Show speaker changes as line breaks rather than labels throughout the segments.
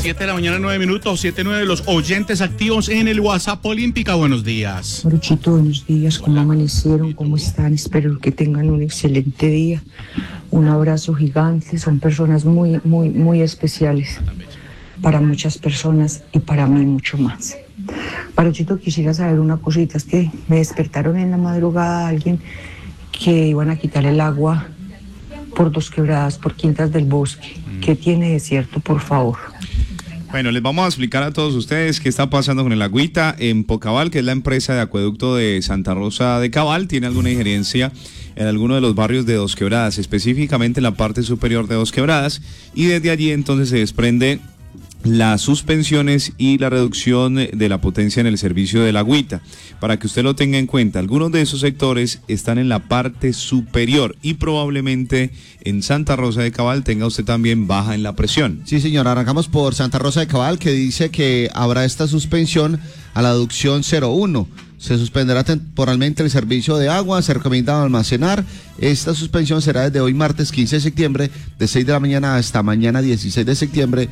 7 de la mañana, 9 minutos, 7:09, los oyentes activos en el WhatsApp Olímpica. Buenos días.
Maruchito, buenos días. ¿Cómo amanecieron? ¿Cómo están? Espero que tengan un excelente día. Un abrazo gigante. Son personas muy, muy, muy especiales para muchas personas y para mí mucho más. Maruchito, quisiera saber una cosita. Es que me despertaron en la madrugada alguien que iban a quitar el agua por Dos Quebradas, por Quintas del Bosque. ¿Qué tiene de cierto, por favor?
Bueno, les vamos a explicar a todos ustedes qué está pasando con el agüita en Pocabal, que es la empresa de acueducto de Santa Rosa de Cabal. Tiene alguna injerencia en alguno de los barrios de Dos Quebradas, específicamente en la parte superior de Dos Quebradas, y desde allí entonces se desprende las suspensiones y la reducción de la potencia en el servicio del agüita. Para que usted lo tenga en cuenta, algunos de esos sectores están en la parte superior y probablemente en Santa Rosa de Cabal tenga usted también baja en la presión.
Sí, señor, arrancamos por Santa Rosa de Cabal, que dice que habrá esta suspensión a la aducción 01. Se suspenderá temporalmente el servicio de agua, se recomienda almacenar. Esta suspensión será desde hoy martes 15 de septiembre, de 6 de la mañana hasta mañana 16 de septiembre,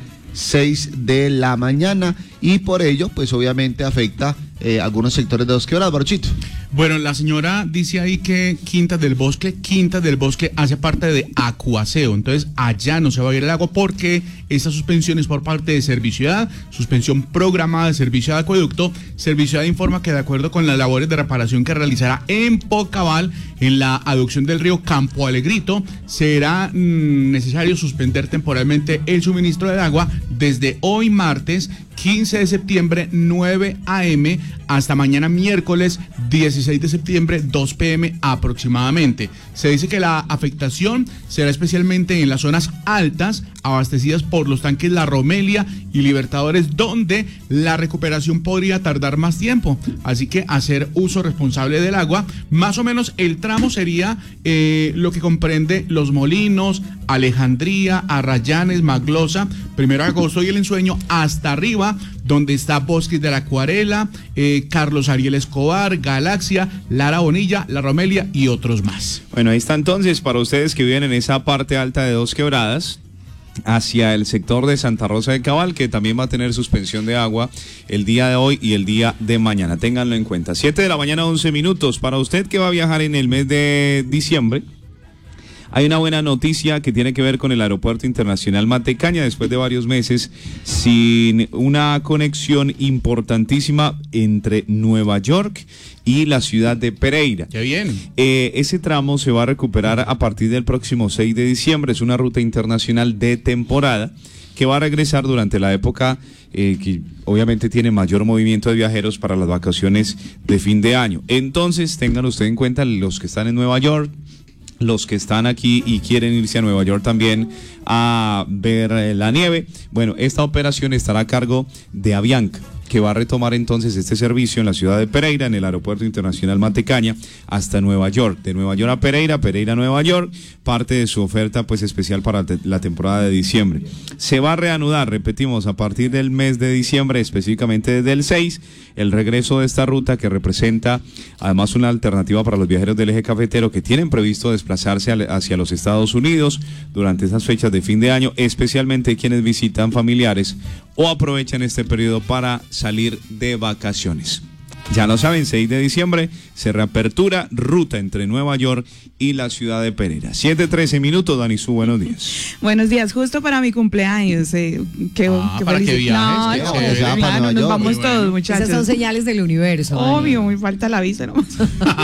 6 de la mañana, y por ello, pues obviamente afecta algunos sectores de Dos Quebradas. Baruchito.
Bueno, la señora dice ahí que Quintas del Bosque hace parte de Acuaseo, entonces allá no se va a ir el agua porque esta suspensión es por parte de Serviciudad, suspensión programada de Servicio de Acueducto. Serviciudad informa que de acuerdo con las labores de reparación que realizará en Pocabal, en la aducción del río Campo Alegrito, será necesario suspender temporalmente el suministro de agua desde hoy martes 15 de septiembre 9 a.m. hasta mañana miércoles 16 de septiembre 2 p.m. aproximadamente. Se dice que la afectación será especialmente en las zonas altas abastecidas por los tanques La Romelia y Libertadores, donde la recuperación podría tardar más tiempo. Así que hacer uso responsable del agua. Más o menos el tramo sería lo que comprende Los Molinos, Alejandría, Arrayanes, Maglosa, 1 de agosto y El Ensueño, hasta arriba, donde está Bosques de la Acuarela, Carlos Ariel Escobar, Galaxia, Lara Bonilla, La Romelia y otros más.
Bueno, ahí está entonces para ustedes que viven en esa parte alta de Dos Quebradas, hacia el sector de Santa Rosa de Cabal, que también va a tener suspensión de agua el día de hoy y el día de mañana. Ténganlo en cuenta. 7 de la mañana, 11 minutos. Para usted que va a viajar en el mes de diciembre, hay una buena noticia que tiene que ver con el Aeropuerto Internacional Matecaña, después de varios meses sin una conexión importantísima entre Nueva York y la ciudad de Pereira.
¡Qué bien!
Ese tramo se va a recuperar a partir del próximo 6 de diciembre. Es una ruta internacional de temporada que va a regresar durante la época que obviamente tiene mayor movimiento de viajeros para las vacaciones de fin de año. Entonces, tengan ustedes en cuenta los que están en Nueva York, los que están aquí y quieren irse a Nueva York también a ver la nieve. Bueno, esta operación estará a cargo de Avianca, que va a retomar entonces este servicio en la ciudad de Pereira, en el Aeropuerto Internacional Matecaña, hasta Nueva York. De Nueva York a Pereira, Pereira a Nueva York, parte de su oferta pues especial para la temporada de diciembre. Se va a reanudar, repetimos, a partir del mes de diciembre, específicamente desde el 6, el regreso de esta ruta, que representa además una alternativa para los viajeros del eje cafetero que tienen previsto desplazarse hacia los Estados Unidos durante esas fechas de fin de año, especialmente quienes visitan familiares o aprovechan este periodo para salir de vacaciones. Ya lo saben, 6 de diciembre se reapertura ruta entre Nueva York y la ciudad de Pereira. 7:13 minutos, Dani Su, buenos días.
Buenos días, justo para mi cumpleaños.
Para que viajes.
Claro, nos vamos todos, muchachos.
Esas son señales del universo.
Obvio, muy falta la visa nomás.